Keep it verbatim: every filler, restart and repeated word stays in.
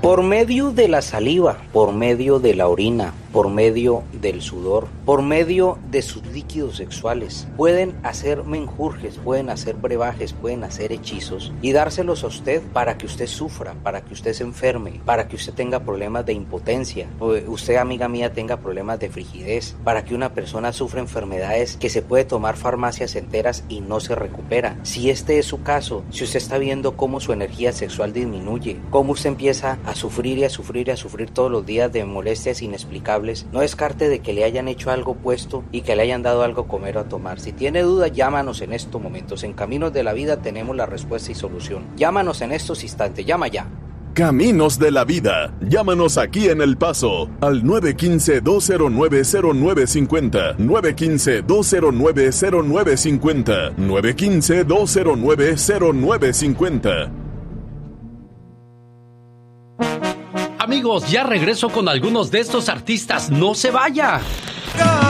Por medio de la saliva, por medio de la orina, por medio del sudor, por medio de sus líquidos sexuales, pueden hacer menjurjes, pueden hacer brebajes, pueden hacer hechizos y dárselos a usted para que usted sufra, para que usted se enferme, para que usted tenga problemas de impotencia, usted, amiga mía, tenga problemas de frigidez, para que una persona sufra enfermedades que se puede tomar farmacias enteras y no se recupera. Si este es su caso, si usted está viendo cómo su energía sexual disminuye, cómo usted empieza a sufrir y a sufrir y a sufrir todos los días de molestias inexplicables, no descarte de que le hayan hecho algo puesto y que le hayan dado algo a comer o a tomar. Si tiene dudas, llámanos en estos momentos. En Caminos de la Vida tenemos la respuesta y solución. Llámanos en estos instantes, llama ya. Caminos de la Vida. Llámanos aquí en El Paso al nueve uno cinco, dos cero nueve, cero nueve cinco cero, nueve uno cinco, dos cero nueve, cero nueve cinco cero, nueve uno cinco, dos cero nueve, cero nueve cinco cero. Amigos, ya regreso con algunos de estos artistas. ¡No se vaya!